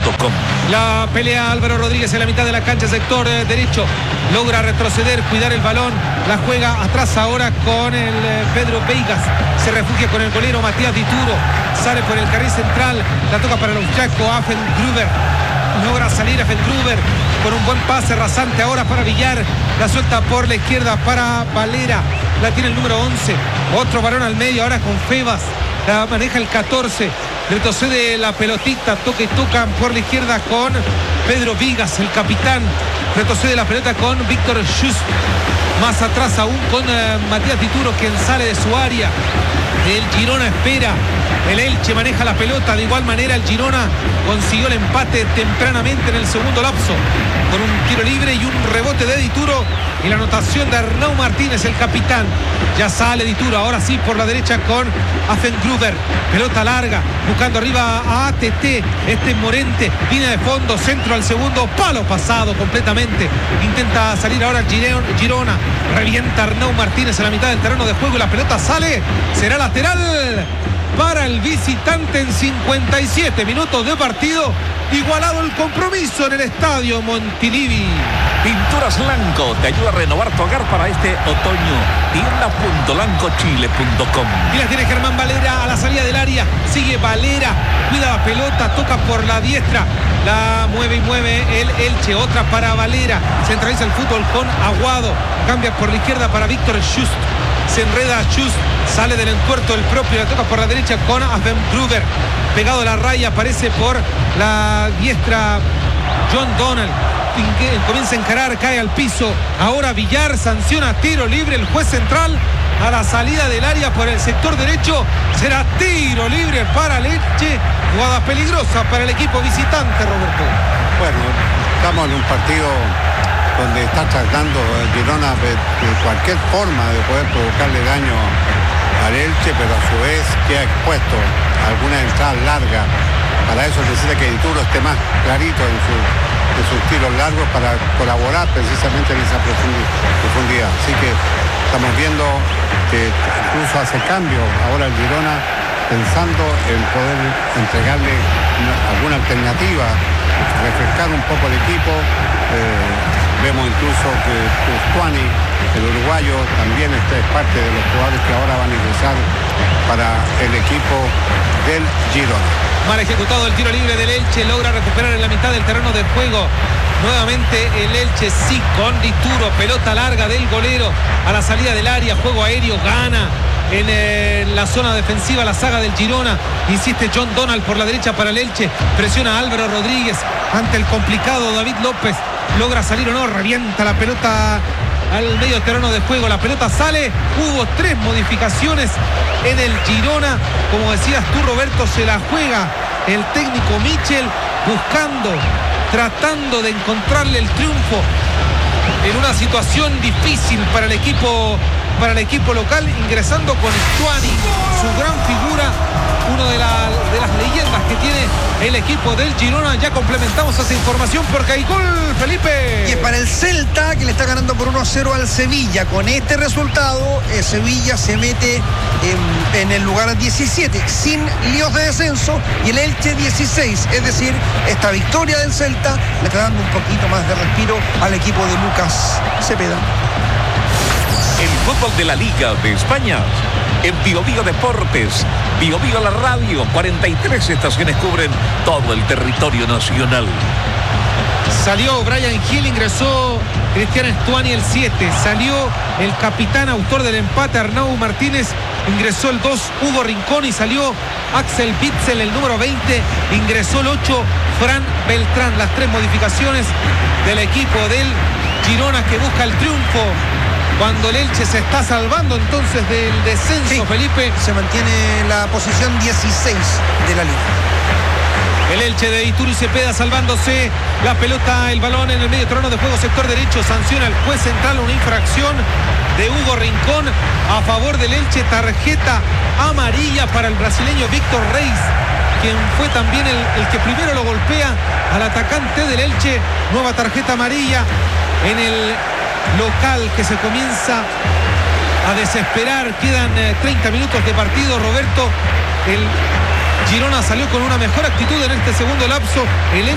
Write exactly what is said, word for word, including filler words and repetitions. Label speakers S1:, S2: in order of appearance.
S1: punto com.
S2: La pelea Álvaro Rodríguez en la mitad de la cancha, sector eh, derecho. Logra retroceder, cuidar el balón. La juega atrás ahora con el eh, Pedro Veigas. Se refugia con el golero Matías Dituro. Sale por el carril central. La toca para el austriaco Affengruber. Logra salir Affengruber con un buen pase rasante ahora para Villar. La suelta por la izquierda para Valera. La tiene el número once. Otro balón al medio ahora con Febas. La maneja el catorce. Retrocede la pelotita. Toca y tocan por la izquierda con Pedro Vigas, el capitán. Retrocede la pelota con Víctor Just. Más atrás aún con uh, Matías Dituro, quien sale de su área. El Girona espera. El Elche maneja la pelota. De igual manera el Girona consiguió el empate tempranamente en el segundo lapso, con un tiro libre y un rebote de Dituro. Y la anotación de Arnau Martínez, el capitán. Ya sale Dituro, ahora sí por la derecha con Affengruber. Pelota larga, buscando arriba a A T T. Este Morente, línea de fondo, centro al segundo, palo pasado completamente. Intenta salir ahora el Girona. Revienta Arnau Martínez en la mitad del terreno de juego y la pelota sale. Será lateral para el visitante en cincuenta y siete minutos de partido. Igualado el compromiso en el estadio Montilivi.
S1: Pinturas Lanco te ayuda a renovar tu hogar para este otoño. tienda punto lanco chile punto com.
S2: Y la tiene Germán Valera a la salida del área. Sigue Valera, cuida la pelota, toca por la diestra. La mueve y mueve el Elche. Otra para Valera. Centraliza el fútbol con Aguado. Cambia por la izquierda para Víctor Just. Se enreda Just. Sale del entuerto el propio. La toca por la derecha con Affengruber. Pegado a la raya, aparece por la diestra John Donald. Comienza a encarar, cae al piso. Ahora Villar sanciona tiro libre. El juez central a la salida del área por el sector derecho. Será tiro libre para Elche. Jugada peligrosa para el equipo visitante, Roberto.
S3: Bueno, estamos en un partido donde está tratando el Girona de, de cualquier forma de poder provocarle daño al Elche, pero a su vez queda expuesto a alguna entrada larga. Para eso necesita que Dituro esté más clarito en su de sus tiros largos para colaborar precisamente en esa profundidad. Así que estamos viendo que incluso hace cambio ahora el Girona pensando en poder entregarle una, alguna alternativa, refrescar un poco el equipo. Eh, vemos incluso que Stuani, el uruguayo, también este es parte de los jugadores que ahora van a ingresar para el equipo del Girona.
S2: Mal ejecutado el tiro libre del Elche, logra recuperar en la mitad del terreno de juego. Nuevamente el Elche, sí, con Dituro, pelota larga del golero a la salida del área, juego aéreo, gana en eh, la zona defensiva la saga del Girona. Insiste John Donald por la derecha para el Elche, presiona a Álvaro Rodríguez ante el complicado David López. Logra salir o no, revienta la pelota al medio terreno de juego, la pelota sale. Hubo tres modificaciones en el Girona, como decías tú, Roberto, se la juega el técnico Michel, buscando, tratando de encontrarle el triunfo en una situación difícil para el equipo para el equipo local, ingresando con Stuani, su gran figura, uno de, la, de las leyendas que tiene el equipo del Girona. Ya complementamos esa información porque hay gol, Felipe.
S4: Y es para el Celta, que le está ganando por uno a cero al Sevilla. Con este resultado, eh, Sevilla se mete en, en el lugar diecisiete, sin líos de descenso, y el Elche dieciséis. Es decir, esta victoria del Celta le está dando un poquito más de respiro al equipo de Lucas Cepeda.
S1: El fútbol de la Liga de España en Bio Bio Deportes. Bio Bio la radio, cuarenta y tres estaciones cubren todo el territorio nacional.
S2: Salió Brian Hill, ingresó Cristian Stuani el siete, salió el capitán autor del empate Arnau Martínez, ingresó el dos Hugo Rincón y salió Axel Witsel el número veinte, ingresó el ocho Fran Beltrán. Las tres modificaciones del equipo del Girona que busca el triunfo cuando el Elche se está salvando entonces del descenso. Sí, Felipe.
S4: Se mantiene la posición dieciséis de la liga.
S2: El Elche de Dituro y Cepeda salvándose la pelota, el balón en el medio terreno de juego, sector derecho. Sanciona el juez central una infracción de Hugo Rincón a favor del Elche. Tarjeta amarilla para el brasileño Víctor Reis, quien fue también el, el que primero lo golpea al atacante del Elche. Nueva tarjeta amarilla en el local que se comienza a desesperar. Quedan eh, treinta minutos de partido, Roberto. El Girona salió con una mejor actitud en este segundo lapso. El